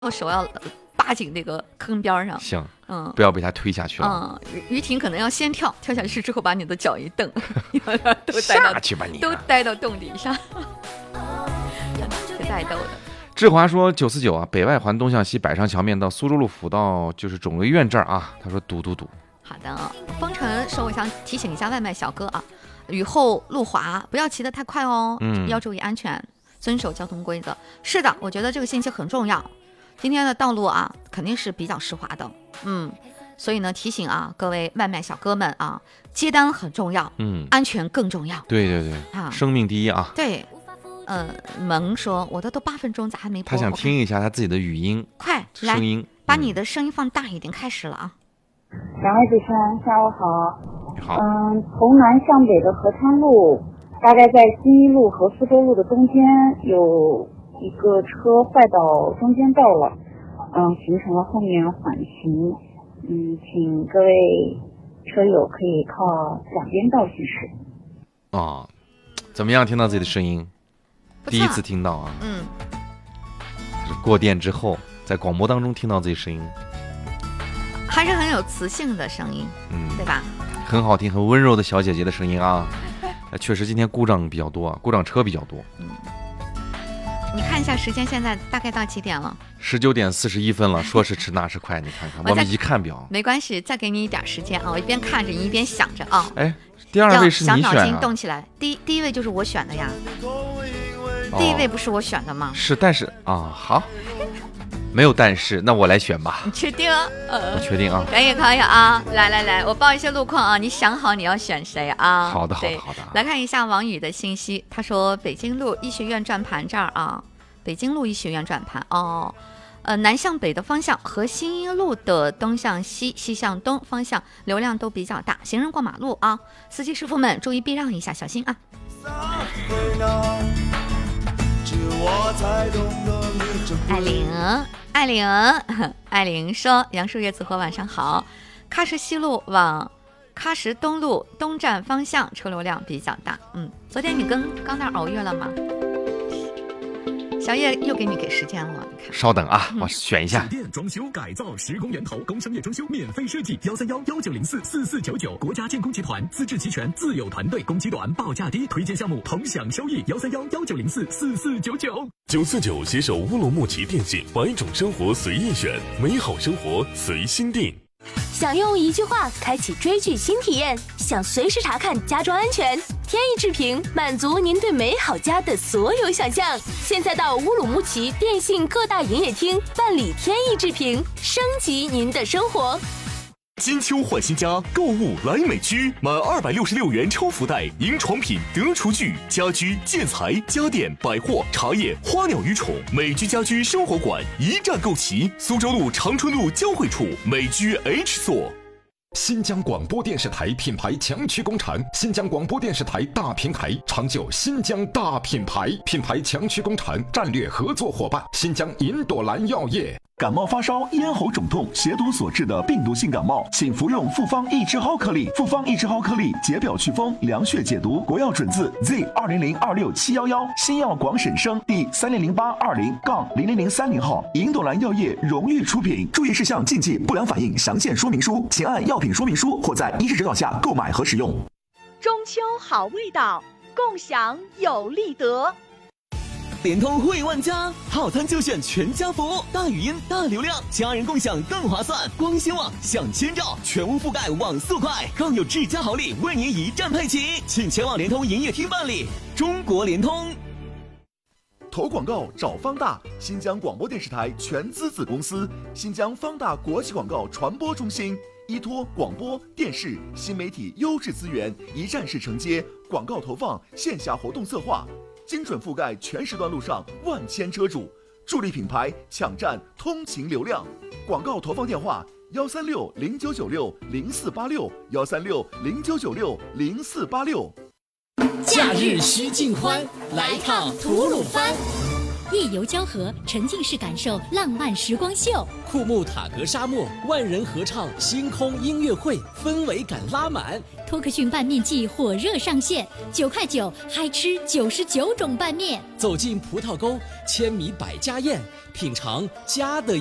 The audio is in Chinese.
我手要扒紧那个坑边上。 行，不要被他推下去了。 于婷可能要先跳下去之后，把你的脚一蹬， 下去吧你， 都待到洞底上，太逗的。 志华说949啊，北外环东向西北上桥面到苏州路辅道就是肿瘤医院这儿啊，他说堵。 好的，风尘说我想提醒一下外卖小哥啊，雨后路滑不要骑得太快哦，要注意安全，遵守交通规则。是的，我觉得这个信息很重要。今天的道路啊，肯定是比较湿滑的，所以呢，提醒啊各位外卖小哥们啊，接单很重要，安全更重要。 对啊，生命第一啊。 对，萌说我的都8分钟，咋还没播？ 他想听一下他自己的语音， 快来，声音，把你的声音放大一点，开始了啊。 两位主持人，下午好。 好。 从南向北的合川路，大概在新一路和苏州路的中间有一个车坏到中间道了，形成了后面缓行，请各位车友可以靠两边道行驶。 怎么样？听到自己的声音？第一次听到啊。就是过电之后，在广播当中听到自己声音， 还是很有磁性的声音，对吧？ 很好听，很温柔的小姐姐的声音啊。确实今天故障比较多，故障车比较多。 你看一下时间，现在大概到几点了 ？19点41分了。说时迟那时快，你看看，我们一看表， 没关系，再给你一点时间啊！我一边看着你一边想着啊。 第2位是你选小脑筋动起来。第一位就是我选的呀。第1位不是我选的吗？ 是，但是好，没有但是，那我来选吧。 你确定？ 我确定啊。 可以啊！来，我报一些路况啊，你想好你要选谁啊？ 好的。 来看一下王宇的信息，他说北京路医学院转盘这儿啊，北京路医学院转盘南向北的方向和新一路的东向西、西向东方向流量都比较大，行人过马路啊，司机师傅们注意避让一下，小心啊。艾玲说杨树叶子和晚上好，喀什西路往喀什东路东站方向车流量比较大。昨天你跟刚那熬夜了吗？小叶又给你给时间了，你看。 稍等啊，我选一下。 店装修改造10公源头，工商业装修免费设计，13119044499，国家建工集团资质齐全，自有团队，工期短，报价低，推荐项目同享收益，13119044499。949携手乌鲁木齐电信，100种生活随意选，美好生活随心定。 想用一句话开启追剧新体验，想随时查看家装安全，天翼智屏满足您对美好家的所有想象。现在到乌鲁木齐电信各大营业厅办理天翼智屏，升级您的生活。 金秋换新家，购物来美居，满266元抽福袋，赢床品、得厨具、家居、建材、家电、百货、茶叶、花鸟鱼虫，美居家居生活馆一站购齐。苏州路长春路交汇处美居 H 所。 新疆广播电视台品牌强驱工厂，新疆广播电视台大平台，长久新疆大品牌，品牌强驱工厂战略合作伙伴，新疆银朵兰药业。 感冒发烧、咽喉肿痛、血毒所致的病毒性感冒，请服用复方益智蒿颗粒。复方益智蒿颗粒解表祛风、凉血解毒，国药准字 Z20026711，新药广审生第30082020030号，银朵兰药业荣誉出品。注意事项、禁忌、不良反应详见说明书，请按药品说明书或在医师指导下购买和使用。 中秋好味道，共享有利得。 联通惠万家，套餐就选全家福，大语音、大流量，家人共享更划算。光纤网享1000兆，全屋覆盖网速快，更有智家好礼为您一站配齐，请前往联通营业厅办理。中国联通。 投广告找方大，新疆广播电视台全资子公司，新疆方大国际广告传播中心，依托广播电视新媒体优质资源，一站式承接广告投放、线下活动策划，精准覆盖全时段路上万千车主，助力品牌抢占通勤流量。广告投放电话13609960486，13609960486。 假日需尽欢，来趟吐鲁番。夜游交河，沉浸式感受浪漫时光秀。 库木塔格沙漠，万人合唱星空音乐会，氛围感拉满。 托克逊拌面季火热上线，9块9嗨吃99种拌面。 走进葡萄沟，千米百家宴，品尝家的